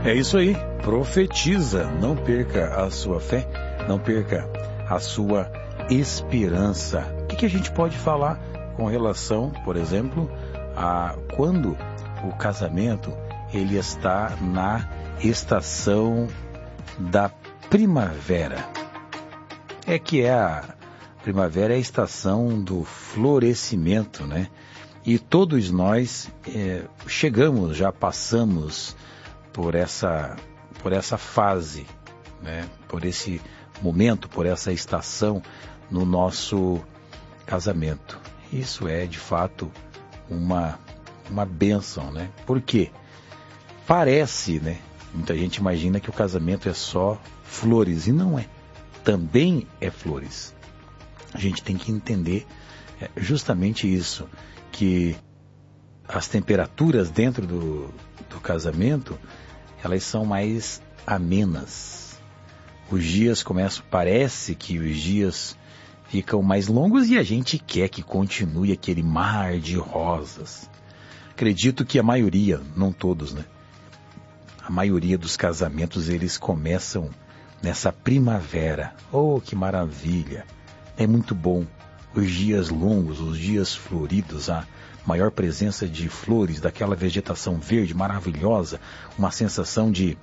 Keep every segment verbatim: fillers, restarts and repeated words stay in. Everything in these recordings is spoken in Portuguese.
É isso aí, profetiza, não perca a sua fé, não perca a sua esperança. O que, que a gente pode falar com relação, por exemplo, a quando o casamento ele está na estação da primavera? É que é a primavera é a estação do florescimento, né? E todos nós é, chegamos, já passamos por essa, por essa fase, né? Por esse momento, por essa estação no nosso casamento. Isso é, de fato, uma, uma bênção, né? Por quê? Parece, né? Muita gente imagina que o casamento é só flores, e não é. Também é flores. A gente tem que entender é, justamente isso, que as temperaturas dentro do, do casamento, elas são mais amenas. Os dias começam, parece que os dias ficam mais longos e a gente quer que continue aquele mar de rosas. Acredito que a maioria, não todos, né? A maioria dos casamentos, eles começam nessa primavera. Oh, que maravilha! É muito bom. Os dias longos, os dias floridos, a maior presença de flores, daquela vegetação verde maravilhosa, uma sensação de,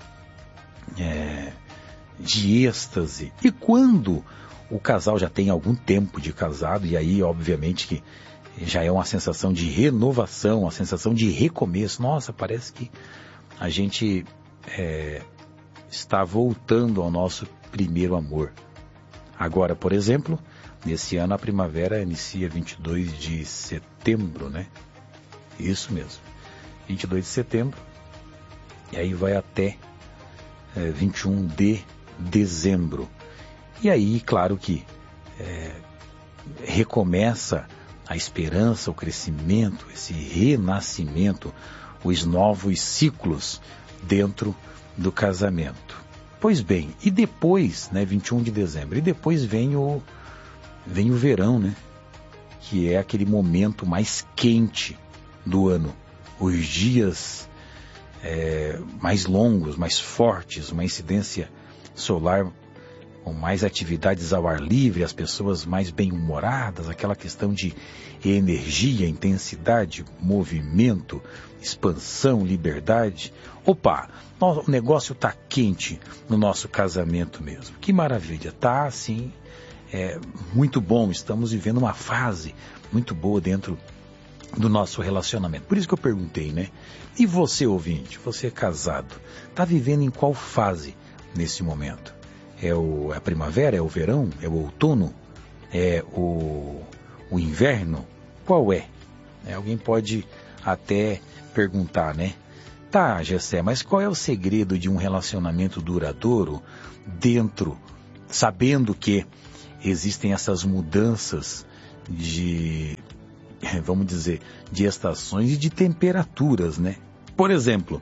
é, de êxtase. E quando o casal já tem algum tempo de casado, e aí, obviamente, que já é uma sensação de renovação, uma sensação de recomeço. Nossa, parece que a gente é, está voltando ao nosso primeiro amor. Agora, por exemplo, nesse ano a primavera inicia vinte e dois de setembro, né? Isso mesmo, vinte e dois de setembro, e aí vai até é, vinte e um de dezembro. E aí, claro que é, recomeça a esperança, o crescimento, esse renascimento, os novos ciclos dentro do casamento. Pois bem, e depois, né, vinte e um de dezembro, e depois vem o, vem o verão, né, que é aquele momento mais quente do ano. Os dias é, mais longos, mais fortes, uma incidência solar com mais atividades ao ar livre, as pessoas mais bem-humoradas, aquela questão de energia, intensidade, movimento, expansão, liberdade. Opa, o negócio está quente no nosso casamento mesmo. Que maravilha, tá assim, é muito bom, estamos vivendo uma fase muito boa dentro do nosso relacionamento. Por isso que eu perguntei, né? E você, ouvinte, você é casado, está vivendo em qual fase nesse momento? É o, a primavera? É o verão? É o outono? É o, o inverno? Qual é? é? Alguém pode até perguntar, né? Tá, Gessé, mas qual é o segredo de um relacionamento duradouro dentro, sabendo que existem essas mudanças de, vamos dizer, de estações e de temperaturas, né? Por exemplo,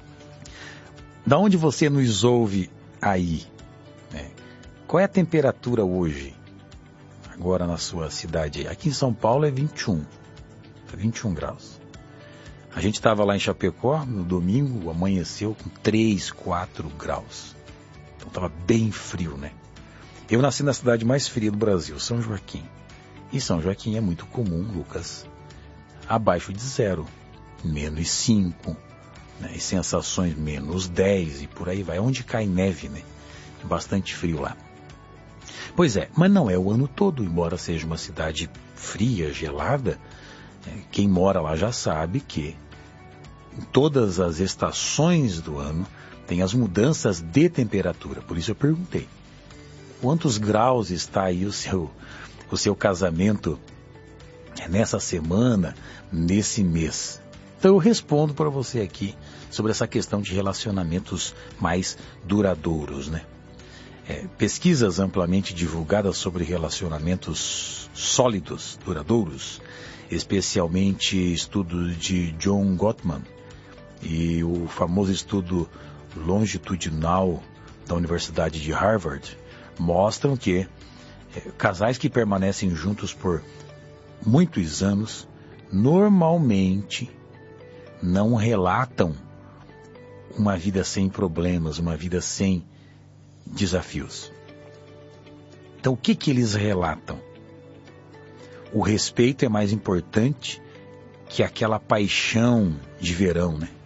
da onde você nos ouve aí? Qual é a temperatura hoje, agora na sua cidade? Aqui em São Paulo é vinte e um, vinte e um graus. A gente estava lá em Chapecó, no domingo, amanheceu com três, quatro graus. Então estava bem frio, né? Eu nasci na cidade mais fria do Brasil, São Joaquim. E São Joaquim é muito comum, Lucas, abaixo de zero, menos cinco, né? E sensações menos dez e por aí vai, onde cai neve, né? Bastante frio lá. Pois é, mas não é o ano todo, embora seja uma cidade fria, gelada, quem mora lá já sabe que em todas as estações do ano tem as mudanças de temperatura. Por isso eu perguntei, quantos graus está aí o seu, o seu casamento nessa semana, nesse mês? Então eu respondo para você aqui sobre essa questão de relacionamentos mais duradouros, né? É, pesquisas amplamente divulgadas sobre relacionamentos sólidos, duradouros, especialmente estudos de John Gottman e o famoso estudo longitudinal da Universidade de Harvard, mostram que é, casais que permanecem juntos por muitos anos, normalmente não relatam uma vida sem problemas, uma vida sem desafios. Então, o que que eles relatam? O respeito é mais importante que aquela paixão de verão, né?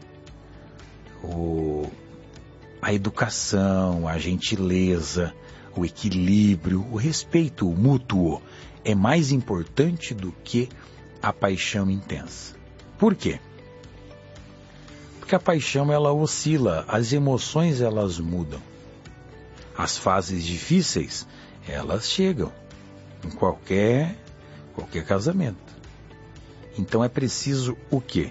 O, a educação, a gentileza, o equilíbrio, o respeito mútuo é mais importante do que a paixão intensa. Por quê? Porque a paixão, ela oscila, as emoções, elas mudam. As fases difíceis, elas chegam em qualquer, qualquer casamento. Então é preciso o quê?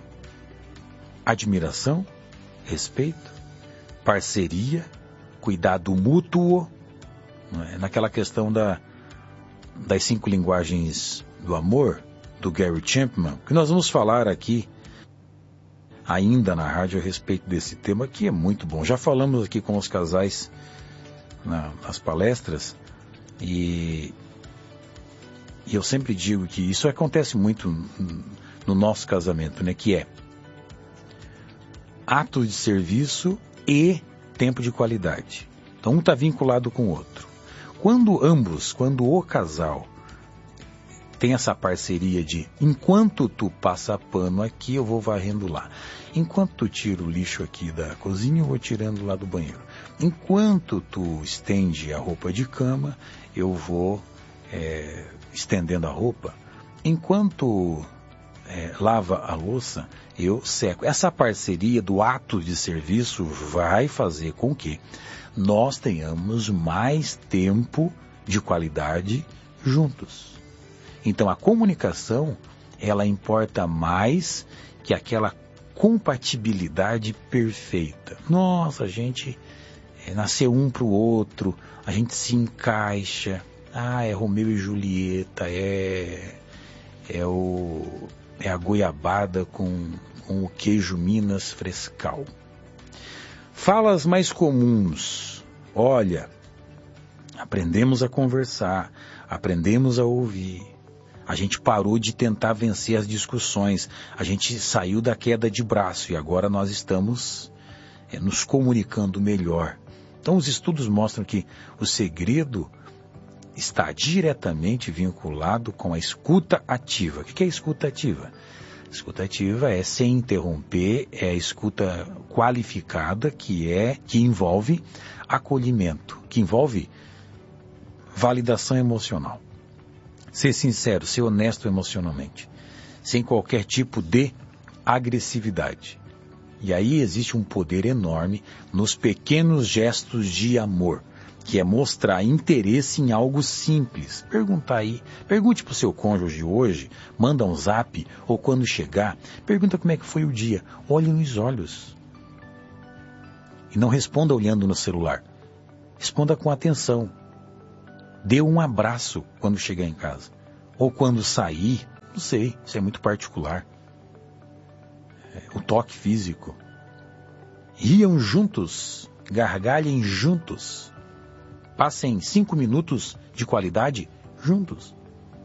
Admiração, respeito, parceria, cuidado mútuo, não é? Naquela questão da, das cinco linguagens do amor, do Gary Chapman, que nós vamos falar aqui ainda na rádio a respeito desse tema, que é muito bom. Já falamos aqui com os casais na, nas palestras, e, e eu sempre digo que isso acontece muito no nosso casamento, né? Que é ato de serviço e tempo de qualidade. Então um está vinculado com o outro. Quando ambos, quando o casal tem essa parceria de enquanto tu passa pano aqui, eu vou varrendo lá. Enquanto tu tira o lixo aqui da cozinha, eu vou tirando lá do banheiro. Enquanto tu estende a roupa de cama, eu vou é, estendendo a roupa. Enquanto é, lava a louça, eu seco. Essa parceria do ato de serviço vai fazer com que nós tenhamos mais tempo de qualidade juntos. Então a comunicação, ela importa mais que aquela compatibilidade perfeita. Nossa, a gente é, nasceu um para o outro, a gente se encaixa. Ah, é Romeu e Julieta, é, é, o, é a goiabada com, com o queijo Minas frescal. Falas mais comuns. Olha, aprendemos a conversar, aprendemos a ouvir. A gente parou de tentar vencer as discussões. A gente saiu da queda de braço e agora nós estamos é, nos comunicando melhor. Então os estudos mostram que o segredo está diretamente vinculado com a escuta ativa. O que é a escuta ativa? A escuta ativa é sem interromper, é a escuta qualificada, que é que envolve acolhimento, que envolve validação emocional. Ser sincero, ser honesto emocionalmente, sem qualquer tipo de agressividade. E aí existe um poder enorme nos pequenos gestos de amor, que é mostrar interesse em algo simples. Perguntar aí, pergunte para o seu cônjuge hoje, manda um zap, ou quando chegar, pergunta como é que foi o dia. Olhe nos olhos. E não responda olhando no celular. Responda com atenção. Dê um abraço quando chegar em casa. Ou quando sair, não sei, isso é muito particular. O toque físico. Riam juntos, gargalhem juntos. Passem cinco minutos de qualidade juntos.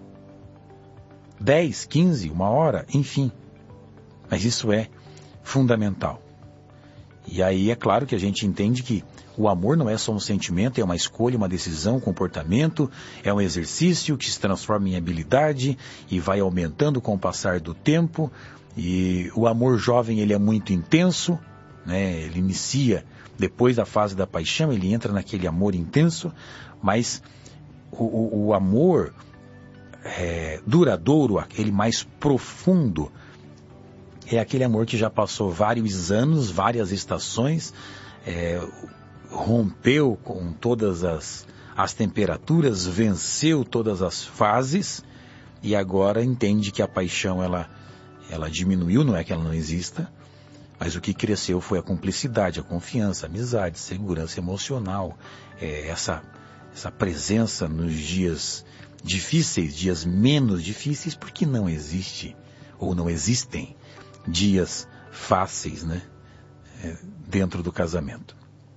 Dez, quinze, uma hora, enfim. Mas isso é fundamental. E aí é claro que a gente entende que o amor não é só um sentimento, é uma escolha, uma decisão, um comportamento, é um exercício que se transforma em habilidade e vai aumentando com o passar do tempo. E o amor jovem, ele é muito intenso, né? Ele inicia depois da fase da paixão, ele entra naquele amor intenso, mas o, o, o amor é, duradouro, aquele mais profundo, é aquele amor que já passou vários anos, várias estações, é, rompeu com todas as, as temperaturas, venceu todas as fases e agora entende que a paixão ela, ela diminuiu, não é que ela não exista, mas o que cresceu foi a cumplicidade, a confiança, a amizade, a segurança emocional, é, essa, essa presença nos dias difíceis, dias menos difíceis, porque não existe ou não existem dias fáceis, né, é, dentro do casamento.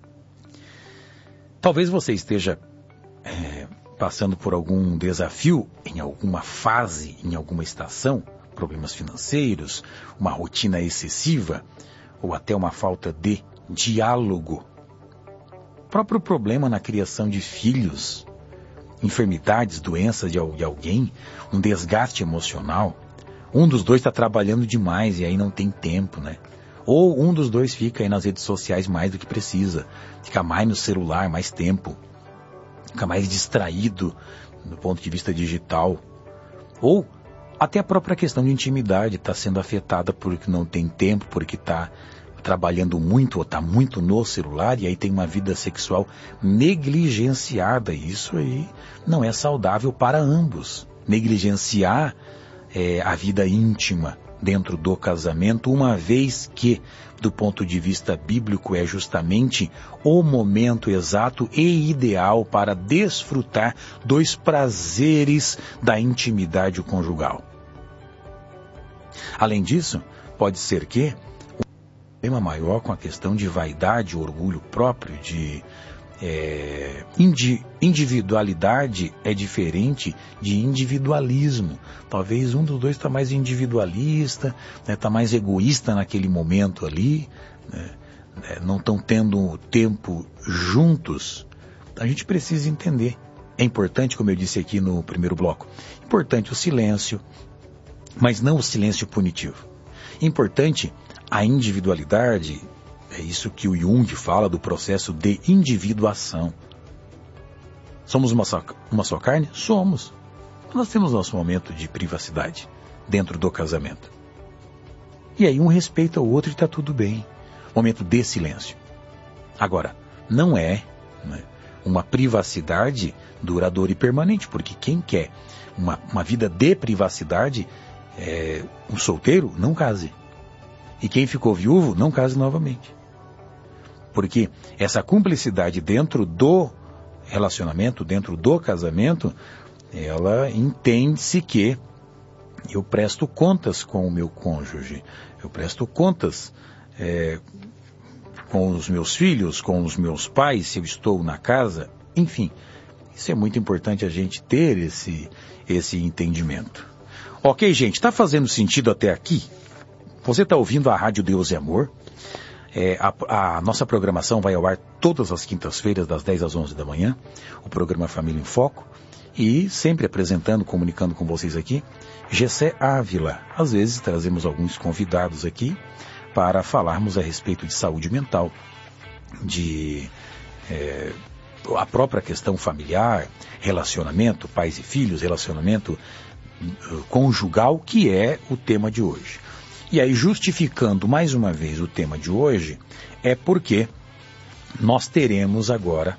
Talvez você esteja é, passando por algum desafio em alguma fase, em alguma estação, problemas financeiros, uma rotina excessiva, ou até uma falta de diálogo. O próprio problema na criação de filhos, enfermidades, doenças de alguém, um desgaste emocional. Um dos dois está trabalhando demais e aí não tem tempo, né? Ou um dos dois fica aí nas redes sociais mais do que precisa, fica mais no celular, mais tempo, fica mais distraído do ponto de vista digital. Ou até a própria questão de intimidade está sendo afetada porque não tem tempo, porque está trabalhando muito ou está muito no celular e aí tem uma vida sexual negligenciada. Isso aí não é saudável para ambos. Negligenciar é, a vida íntima dentro do casamento, uma vez que, do ponto de vista bíblico, é justamente o momento exato e ideal para desfrutar dos prazeres da intimidade conjugal. Além disso, pode ser que um problema maior com a questão de vaidade, orgulho próprio, de é, indi, individualidade é diferente de individualismo. Talvez um dos dois está mais individualista, está né, mais egoísta naquele momento ali, né, não estão tendo tempo juntos. A gente precisa entender. É importante, como eu disse aqui no primeiro bloco, importante o silêncio, mas não o silêncio punitivo. Importante a individualidade, é isso que o Jung fala do processo de individuação. Somos uma só, uma só carne? Somos. Nós temos nosso momento de privacidade dentro do casamento. E aí um respeita o outro e está tudo bem. Momento de silêncio. Agora, não é, né, uma privacidade duradoura e permanente, porque quem quer uma, uma vida de privacidade, é, um solteiro, não case. E quem ficou viúvo, não case novamente. Porque essa cumplicidade dentro do relacionamento, dentro do casamento, ela entende-se que eu presto contas com o meu cônjuge, eu presto contas é, com os meus filhos, com os meus pais, se eu estou na casa, enfim. Isso é muito importante a gente ter esse, esse entendimento. Ok, gente, está fazendo sentido até aqui? Você está ouvindo a Rádio Deus e Amor. É, a, a nossa programação vai ao ar todas as quintas-feiras, das dez às onze da manhã. O programa Família em Foco. E sempre apresentando, comunicando com vocês aqui, Gessé Ávila. Às vezes trazemos alguns convidados aqui para falarmos a respeito de saúde mental, de é, a própria questão familiar, relacionamento, pais e filhos, relacionamento uh, conjugal, que é o tema de hoje. E aí, justificando mais uma vez o tema de hoje, é porque nós teremos agora,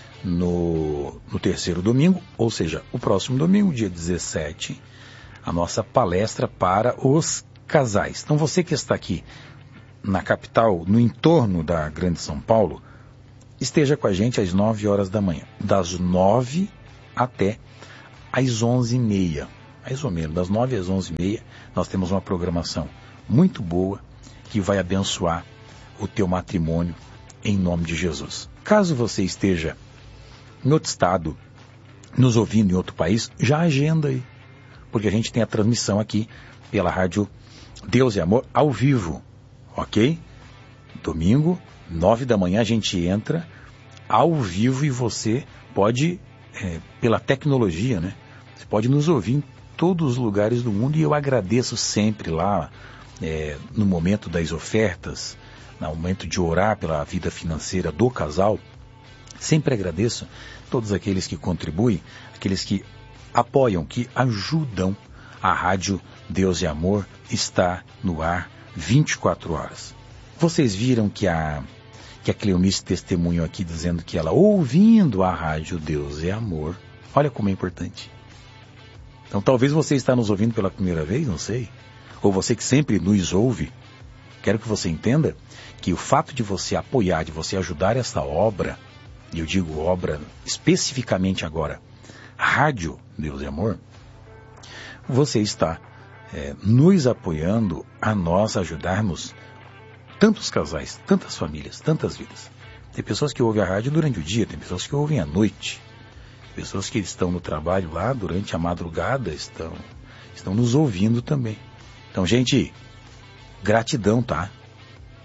no, no terceiro domingo, ou seja, o próximo domingo, dia dezessete, a nossa palestra para os casais. Então, você que está aqui na capital, no entorno da Grande São Paulo, esteja com a gente às nove horas da manhã. Das nove até às onze e meia. Mais ou menos, das nove às onze e meia, nós temos uma programação muito boa, que vai abençoar o teu matrimônio em nome de Jesus. Caso você esteja em outro estado, nos ouvindo em outro país, já agenda aí, porque a gente tem a transmissão aqui pela Rádio Deus e Amor ao vivo, ok? Domingo, nove da manhã, a gente entra ao vivo e você pode, é, pela tecnologia, né? Você pode nos ouvir em todos os lugares do mundo e eu agradeço sempre lá, É, no momento das ofertas, no momento de orar pela vida financeira do casal, sempre agradeço todos aqueles que contribuem, aqueles que apoiam, que ajudam a Rádio Deus e Amor estar no ar vinte e quatro horas. Vocês viram que a, que a Cleonice testemunhou aqui dizendo que ela, ouvindo a Rádio Deus e Amor, olha como é importante. Então talvez você está nos ouvindo pela primeira vez, não sei, ou você que sempre nos ouve, quero que você entenda que o fato de você apoiar, de você ajudar essa obra, e eu digo obra especificamente agora, Rádio Deus e Amor, você está é, nos apoiando a nós ajudarmos tantos casais, tantas famílias, tantas vidas. Tem pessoas que ouvem a rádio durante o dia, tem pessoas que ouvem à noite, pessoas que estão no trabalho lá durante a madrugada, estão, estão nos ouvindo também. Então, gente, gratidão, tá?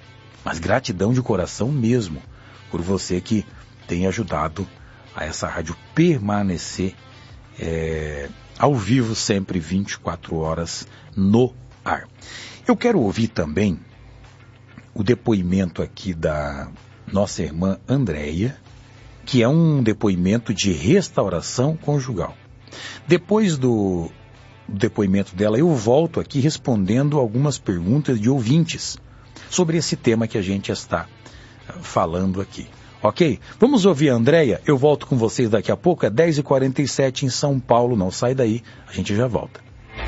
Mas gratidão de coração mesmo por você que tem ajudado a essa rádio permanecer é, ao vivo sempre vinte e quatro horas no ar. Eu quero ouvir também o depoimento aqui da nossa irmã Andréia, que é um depoimento de restauração conjugal. Depois do depoimento dela, eu volto aqui respondendo algumas perguntas de ouvintes sobre esse tema que a gente está falando aqui. Ok? Vamos ouvir a Andréia? Eu volto com vocês daqui a pouco, é dez e quarenta e sete em São Paulo. Não sai daí, a gente já volta.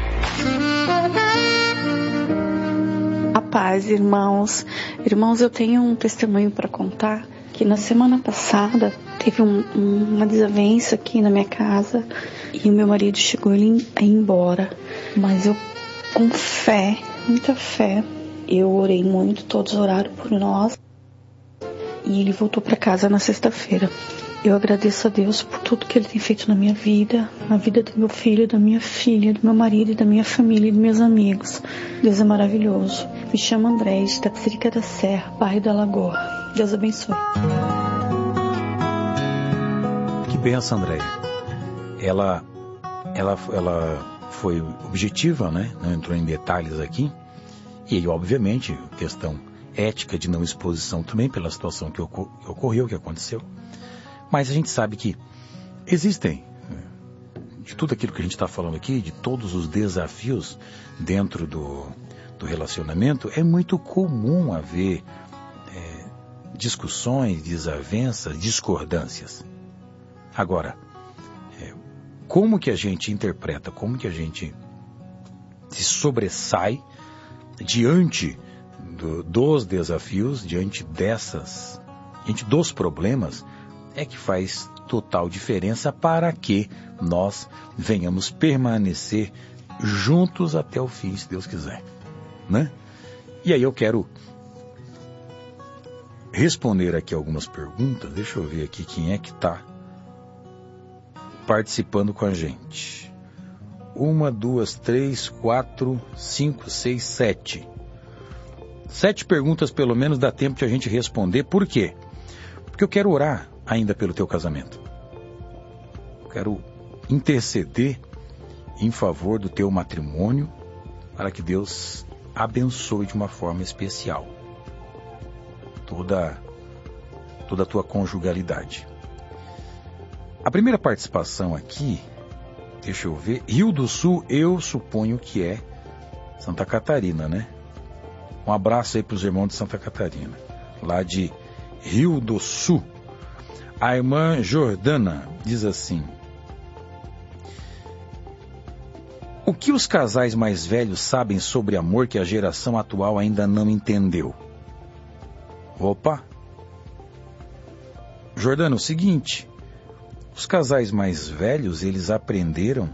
A paz, irmãos. Irmãos, eu tenho um testemunho para contar, que na semana passada teve um, um, uma desavença aqui na minha casa e o meu marido chegou ele a ir embora. Mas eu, com fé, muita fé, eu orei muito, todos oraram por nós. E ele voltou para casa na sexta-feira. Eu agradeço a Deus por tudo que Ele tem feito na minha vida, na vida do meu filho, da minha filha, do meu marido, da minha família e dos meus amigos. Deus é maravilhoso. Me chamo André, de Tapicerica da Serra, bairro da Lagoa. Deus abençoe. Que benção, Andréia. Ela, ela, ela foi objetiva, né? Não entrou em detalhes aqui. E, obviamente, questão ética de não exposição também pela situação que ocorreu, que aconteceu. Mas a gente sabe que existem, de tudo aquilo que a gente está falando aqui, de todos os desafios dentro do, do relacionamento, é muito comum haver é, discussões, desavenças, discordâncias. Agora, é, como que a gente interpreta, como que a gente se sobressai diante do, dos desafios, diante dessas, diante dos problemas, é que faz total diferença para que nós venhamos permanecer juntos até o fim, se Deus quiser, né? E aí eu quero responder aqui algumas perguntas. Deixa eu ver aqui quem é que está participando com a gente. Uma, duas, três, quatro, cinco, seis, sete. Sete perguntas pelo menos dá tempo de a gente responder. Por quê? Porque eu quero orar ainda pelo teu casamento. Quero interceder em favor do teu matrimônio para que Deus abençoe de uma forma especial toda, toda a tua conjugalidade. A primeira participação aqui, deixa eu ver, Rio do Sul, eu suponho que é Santa Catarina, né? Um abraço aí para os irmãos de Santa Catarina, lá de Rio do Sul. A irmã Jordana diz assim: o que os casais mais velhos sabem sobre amor que a geração atual ainda não entendeu? Opa! Jordana, o seguinte, os casais mais velhos, eles aprenderam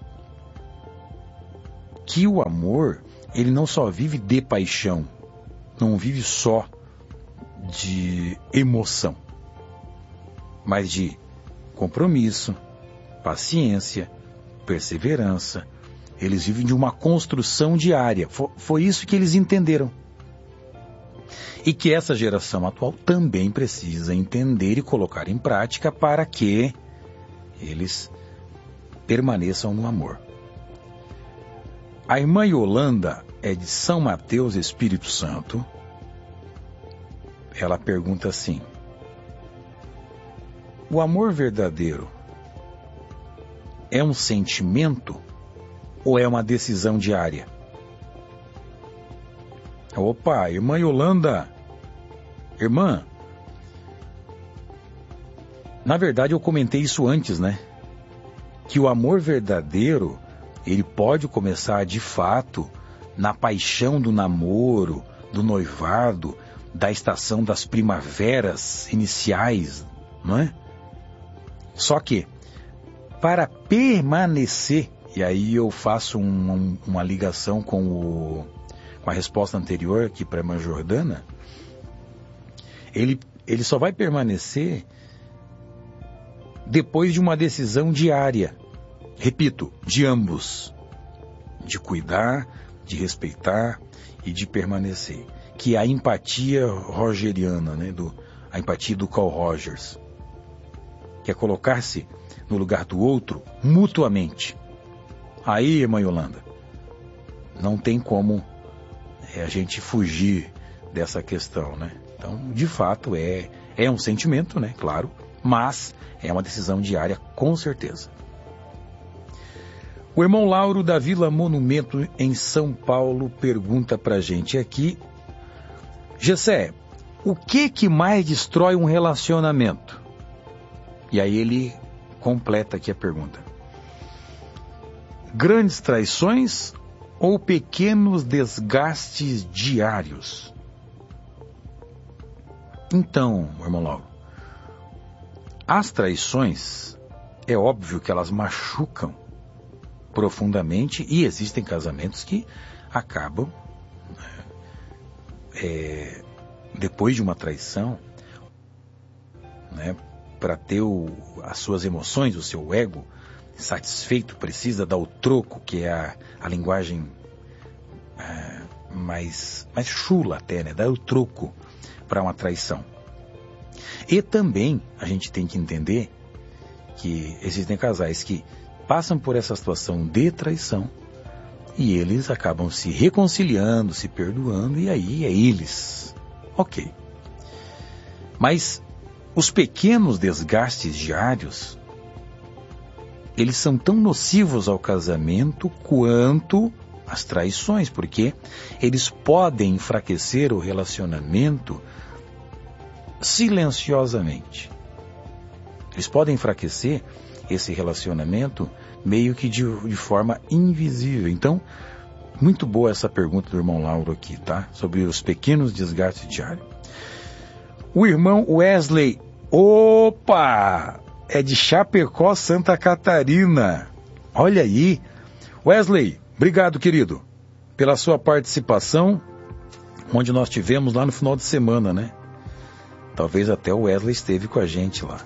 que o amor, ele não só vive de paixão, não vive só de emoção, mas de compromisso, paciência, perseverança. Eles vivem de uma construção diária. Foi, foi isso que eles entenderam. E que essa geração atual também precisa entender e colocar em prática para que eles permaneçam no amor. A irmã Yolanda é de São Mateus, Espírito Santo. Ela pergunta assim: o amor verdadeiro é um sentimento ou é uma decisão diária? Opa, irmã Yolanda, irmã, na verdade eu comentei isso antes, né? Que o amor verdadeiro, ele pode começar de fato na paixão do namoro, do noivado, da estação das primaveras iniciais, não é? Só que, para permanecer, e aí eu faço um, um, uma ligação com, o, com a resposta anterior aqui para a irmã Jordana, ele, ele só vai permanecer depois de uma decisão diária, repito, de ambos, de cuidar, de respeitar e de permanecer. que é a empatia rogeriana, né? Do, a empatia do Carl Rogers, que é colocar-se no lugar do outro mutuamente. Aí, irmã Yolanda, não tem como é, a gente fugir dessa questão, né? Então, de fato, é, é um sentimento, né? Claro, mas é uma decisão diária, com certeza. O irmão Lauro da Vila Monumento, em São Paulo, pergunta pra gente aqui: Gessé, o que que mais destrói um relacionamento? E aí ele completa aqui a pergunta: grandes traições ou pequenos desgastes diários? Então, irmão Lauro, as traições, é óbvio que elas machucam profundamente, e existem casamentos que acabam, é, depois de uma traição, né, para ter o, as suas emoções, o seu ego satisfeito, precisa dar o troco, que é a, a linguagem é, mais, mais chula até, né, dar o troco para uma traição. E também a gente tem que entender que existem casais que passam por essa situação de traição e eles acabam se reconciliando, se perdoando, e aí é eles. Ok. Mas os pequenos desgastes diários, eles são tão nocivos ao casamento quanto as traições, porque eles podem enfraquecer o relacionamento silenciosamente. Eles podem enfraquecer esse relacionamento meio que de, de forma invisível. Então, muito boa essa pergunta do irmão Lauro aqui, tá? Sobre os pequenos desgastes diários. O irmão Wesley, opa! É de Chapecó, Santa Catarina. Olha aí. Wesley, obrigado, querido, pela sua participação, onde nós tivemos lá no final de semana, né? Talvez até o Wesley esteve com a gente lá.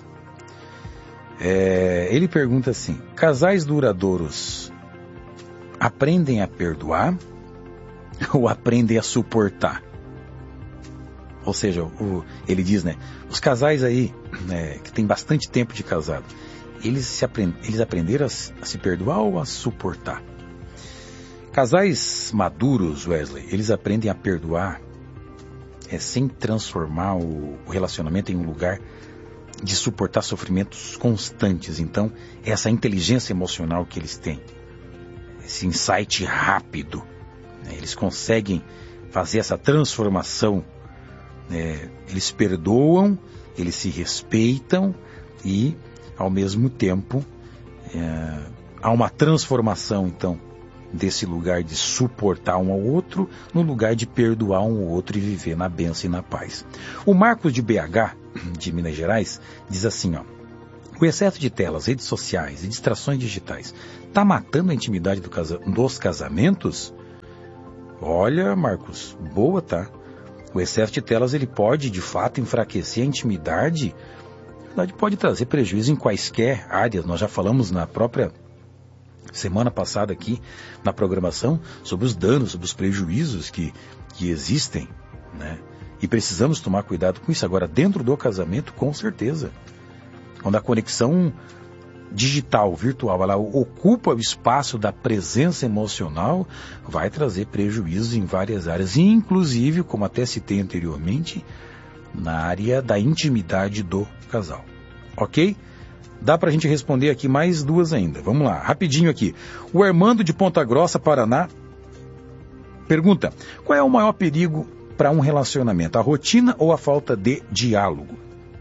É, ele pergunta assim: casais duradouros aprendem a perdoar ou aprendem a suportar? Ou seja, o, ele diz, né, os casais aí, né, que tem bastante tempo de casado, eles, se aprend, eles aprenderam a, a se perdoar ou a suportar? Casais maduros, Wesley, eles aprendem a perdoar é, sem transformar o, o relacionamento em um lugar de suportar sofrimentos constantes. Então, essa inteligência emocional que eles têm, esse insight rápido, né, eles conseguem fazer essa transformação. É, eles perdoam, eles se respeitam e, ao mesmo tempo, é, há uma transformação, então, desse lugar de suportar um ao outro, no lugar de perdoar um ao outro e viver na bênção e na paz. O Marcos de B H, de Minas Gerais, diz assim, ó: o excesso de telas, redes sociais e distrações digitais está matando a intimidade do casa- dos casamentos? Olha, Marcos, boa, tá? O excesso de telas, ele pode, de fato, enfraquecer a intimidade. Na verdade, pode trazer prejuízo em quaisquer áreas. Nós já falamos na própria semana passada aqui, na programação, sobre os danos, sobre os prejuízos que, que existem, né? E precisamos tomar cuidado com isso. Agora, dentro do casamento, com certeza. Quando a conexão digital, virtual, ela ocupa o espaço da presença emocional, vai trazer prejuízos em várias áreas, inclusive, como até citei anteriormente, na área da intimidade do casal. Ok? Dá pra gente responder aqui mais duas ainda. Vamos lá, rapidinho aqui. O Armando de Ponta Grossa, Paraná, pergunta: qual é o maior perigo para um relacionamento, a rotina ou a falta de diálogo?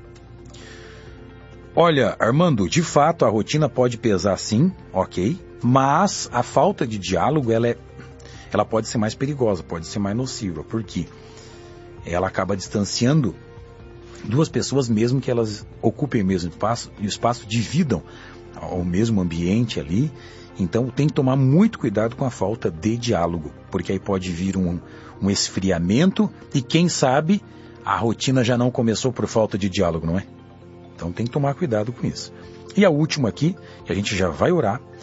Olha, Armando, de fato a rotina pode pesar sim, ok, mas a falta de diálogo, ela, é, ela pode ser mais perigosa, pode ser mais nociva, porque ela acaba distanciando duas pessoas, mesmo que elas ocupem o mesmo espaço, e o espaço dividam o mesmo ambiente ali. Então tem que tomar muito cuidado com a falta de diálogo, porque aí pode vir um, um esfriamento e quem sabe a rotina já não começou por falta de diálogo, não é? Então tem que tomar cuidado com isso. E a última aqui, que a gente já vai orar,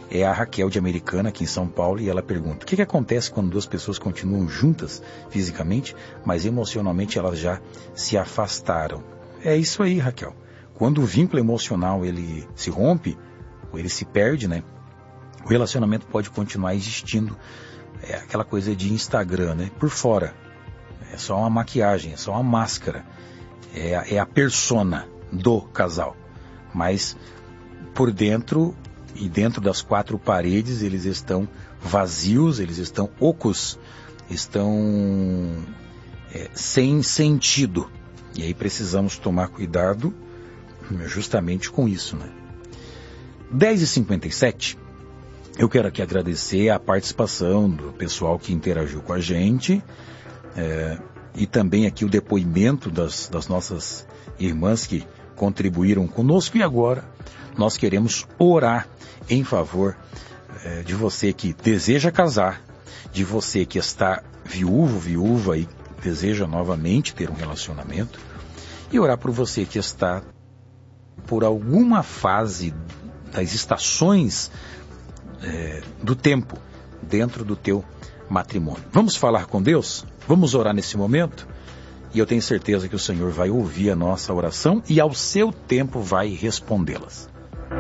é a Raquel de Americana, aqui em São Paulo, e ela pergunta: o que, que acontece quando duas pessoas continuam juntas fisicamente, mas emocionalmente elas já se afastaram? É isso aí, Raquel. Quando o vínculo emocional ele se rompe, ou ele se perde, né? O relacionamento pode continuar existindo. É aquela coisa de Instagram, né? Por fora. É só uma maquiagem, é só uma máscara. É, a- é a persona do casal. Mas por dentro e dentro das quatro paredes eles estão vazios, eles estão ocos, estão é, sem sentido. E aí precisamos tomar cuidado justamente com isso, né? dez e cinquenta e sete, eu quero aqui agradecer a participação do pessoal que interagiu com a gente, é, e também aqui o depoimento das, das nossas irmãs que contribuíram conosco. E agora nós queremos orar em favor é, de você que deseja casar, de você que está viúvo, viúva e deseja novamente ter um relacionamento, e orar por você que está por alguma fase das estações é, do tempo dentro do teu matrimônio. Vamos falar com Deus? Vamos orar nesse momento? E eu tenho certeza que o Senhor vai ouvir a nossa oração e ao seu tempo vai respondê-las.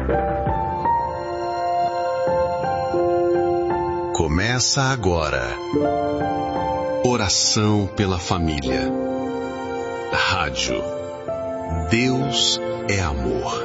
Começa agora. Oração pela família. Rádio Deus é amor.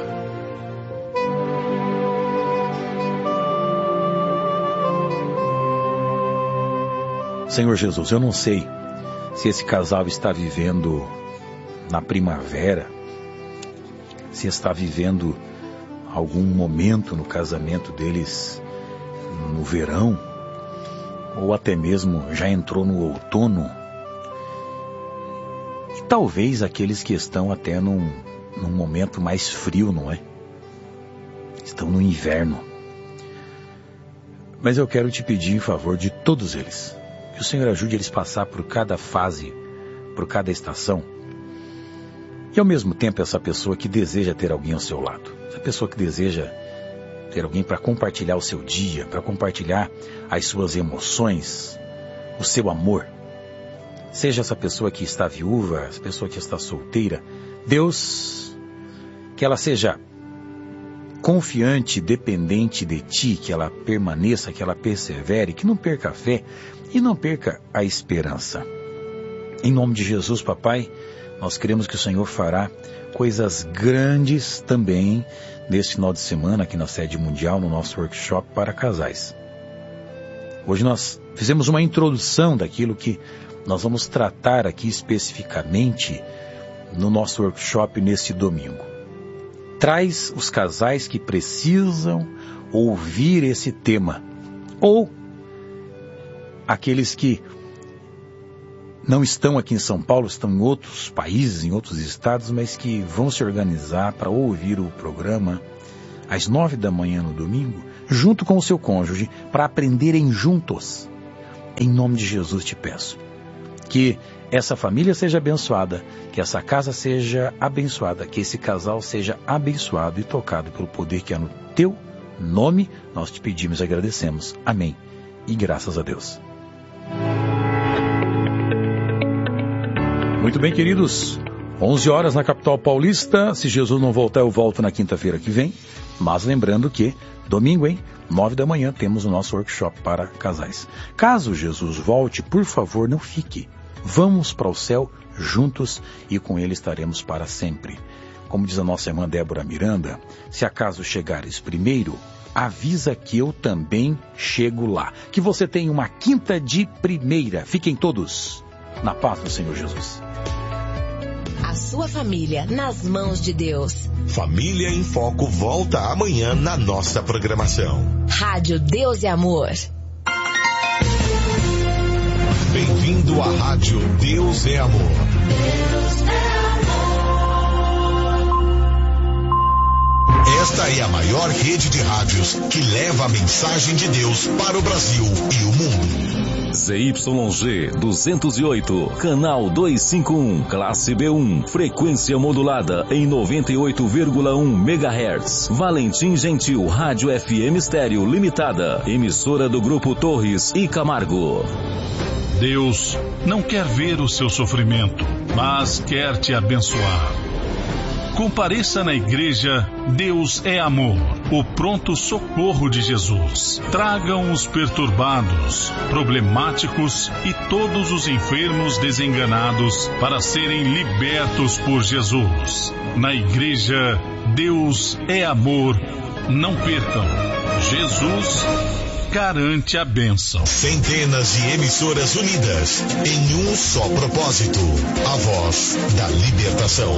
Senhor Jesus, eu não sei se esse casal está vivendo na primavera, se está vivendo algum momento no casamento deles no verão, ou até mesmo já entrou no outono. E talvez aqueles que estão até num, num momento mais frio, não é? Estão no inverno. Mas eu quero te pedir em favor de todos eles, que o Senhor ajude eles a passar por cada fase, por cada estação. E ao mesmo tempo essa pessoa que deseja ter alguém ao seu lado, essa pessoa que deseja ter alguém para compartilhar o seu dia, para compartilhar as suas emoções, o seu amor. Seja essa pessoa que está viúva, essa pessoa que está solteira, Deus, que ela seja confiante, dependente de ti, que ela permaneça, que ela persevere, que não perca a fé e não perca a esperança. Em nome de Jesus, papai, nós cremos que o Senhor fará coisas grandes também nesse final de semana aqui na sede mundial, no nosso workshop para casais. Hoje nós fizemos uma introdução daquilo que nós vamos tratar aqui especificamente no nosso workshop neste domingo. Traz os casais que precisam ouvir esse tema, ou aqueles que não estão aqui em São Paulo, estão em outros países, em outros estados, mas que vão se organizar para ouvir o programa às nove da manhã no domingo, junto com o seu cônjuge, para aprenderem juntos. Em nome de Jesus te peço que essa família seja abençoada, que essa casa seja abençoada, que esse casal seja abençoado e tocado pelo poder que há no teu nome. Nós te pedimos e agradecemos. Amém. E graças a Deus. Muito bem, queridos. onze horas na capital paulista. Se Jesus não voltar, eu volto na quinta-feira que vem. Mas lembrando que, domingo, hein? nove da manhã, temos o nosso workshop para casais. Caso Jesus volte, por favor, não fique. Vamos para o céu juntos e com ele estaremos para sempre. Como diz a nossa irmã Débora Miranda, se acaso chegares primeiro, avisa que eu também chego lá. Que você tenha uma quinta de primeira. Fiquem todos na paz do Senhor Jesus. A sua família nas mãos de Deus. Família em Foco volta amanhã na nossa programação. Rádio Deus é Amor. Bem-vindo à Rádio Deus é Amor. Deus é amor. Esta é a maior rede de rádios que leva a mensagem de Deus para o Brasil e o mundo. Z Y G duzentos e oito, canal duzentos e cinquenta e um, classe B um, frequência modulada em noventa e oito vírgula um megahertz. Valentim Gentil Rádio F M Estéreo Limitada, emissora do Grupo Torres e Camargo. Deus não quer ver o seu sofrimento, mas quer te abençoar. Compareça na igreja Deus é Amor, o pronto socorro de Jesus. Tragam os perturbados, problemáticos e todos os enfermos desenganados para serem libertos por Jesus. Na igreja Deus é Amor, não percam. Jesus garante a bênção. Centenas de emissoras unidas em um só propósito: a voz da libertação.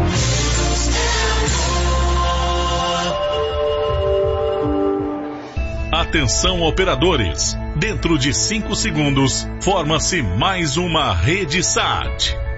Atenção, operadores. Dentro de cinco segundos, forma-se mais uma rede S A T.